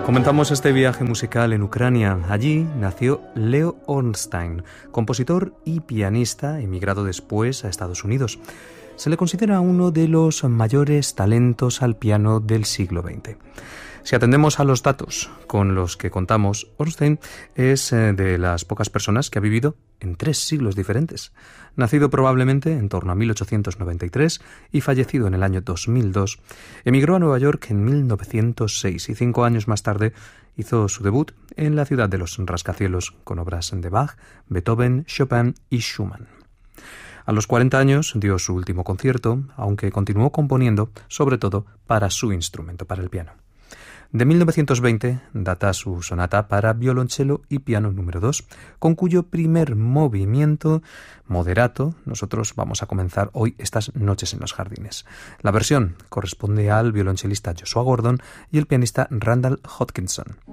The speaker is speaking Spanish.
Comenzamos este viaje musical en Ucrania. Allí nació Leo Ornstein, compositor y pianista emigrado después a Estados Unidos. Se le considera uno de los mayores talentos al piano del siglo XX. Si atendemos a los datos con los que contamos, Ornstein es de las pocas personas que ha vivido en 3 siglos diferentes. Nacido probablemente en torno a 1893 y fallecido en el año 2002, emigró a Nueva York en 1906 y 5 años más tarde hizo su debut en la ciudad de los rascacielos con obras de Bach, Beethoven, Chopin y Schumann. A los 40 años dio su último concierto, aunque continuó componiendo sobre todo para su instrumento, para el piano. De 1920 data su sonata para violonchelo y piano número 2, con cuyo primer movimiento moderato nosotros vamos a comenzar hoy estas noches en los jardines. La versión corresponde al violonchelista Joshua Gordon y el pianista Randall Hodgkinson.